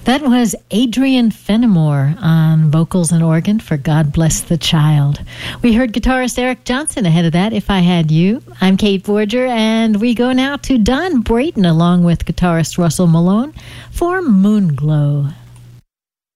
That was Adrian Fenimore on vocals and organ for God Bless the Child. We heard guitarist Eric Johnson ahead of that, If I Had You. I'm Kate Forger, and we go now to Don Brayton along with guitarist Russell Malone for Moonglow.